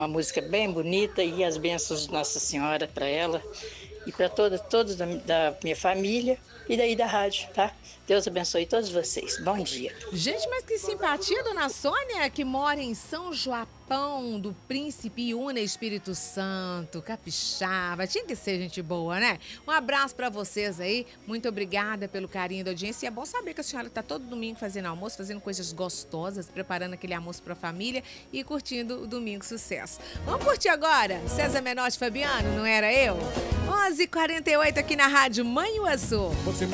uma música bem bonita e as bênçãos de Nossa Senhora para ela e para todos da minha família e daí da rádio, tá? Deus abençoe todos vocês. Bom dia. Gente, mas que simpatia, dona Sônia, que mora em São Joapão do Príncipe Iuna, Espírito Santo, capixaba. Tinha que ser gente boa, né? Um abraço pra vocês aí. Muito obrigada pelo carinho da audiência. E é bom saber que a senhora tá todo domingo fazendo almoço, fazendo coisas gostosas, preparando aquele almoço pra família e curtindo o Domingo Sucesso. Vamos curtir agora? César Menotti e Fabiano, não era eu? 11h48 aqui na Rádio Manhuaçu.